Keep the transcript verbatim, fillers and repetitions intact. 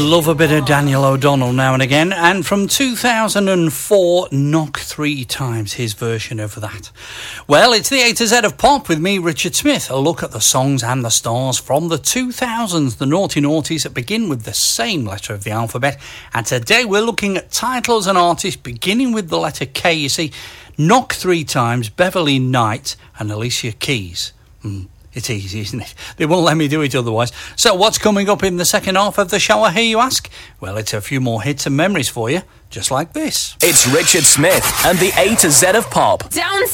Love a bit of Daniel O'Donnell now and again, and from two thousand four, Knock Three Times, his version of that. Well, it's the A to Z of Pop with me, Richard Smith, a look at the songs and the stars from the two thousands, the naughty noughties that begin with the same letter of the alphabet, and today we're looking at titles and artists beginning with the letter K. You see, Knock Three Times, Beverly Knight and Alicia Keys. Hmm. It's easy, isn't it? They won't let me do it otherwise. So what's coming up in the second half of the show, I hear you ask? Well, it's a few more hits and memories for you, just like this. It's Richard Smith and the A to Z of Pop. Down